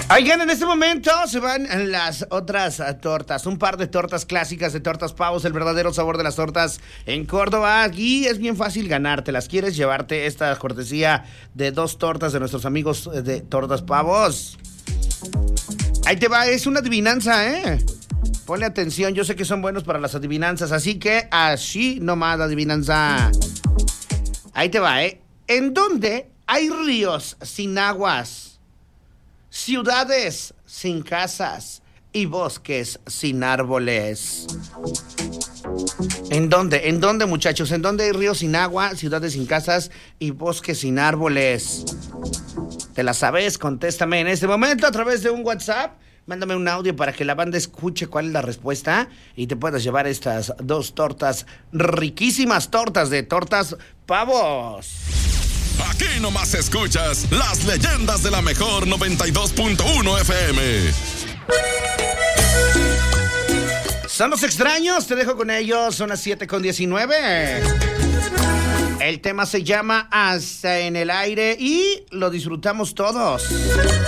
Oigan, en este momento se van las otras tortas, un par de tortas clásicas de Tortas Pavos, el verdadero sabor de las tortas en Córdoba. Aquí es bien fácil ganártelas. ¿Quieres llevarte esta cortesía de 2 tortas de nuestros amigos de Tortas Pavos? Ahí te va, es una adivinanza, Ponle atención, yo sé que son buenos para las adivinanzas, así que así nomás la adivinanza. Ahí te va, ¿En dónde hay ríos sin aguas, ciudades sin casas y bosques sin árboles? ¿En dónde? ¿En dónde, muchachos? ¿En dónde hay ríos sin agua, ciudades sin casas y bosques sin árboles? ¿Te la sabes? Contéstame en este momento a través de un WhatsApp. Mándame un audio para que la banda escuche cuál es la respuesta y te puedas llevar estas 2 tortas, riquísimas tortas de Tortas Pavos. Aquí nomás escuchas las leyendas de la mejor 92.1 FM. Son los extraños, te dejo con ellos, son las 7:19. El tema se llama Hasta en el aire y lo disfrutamos todos.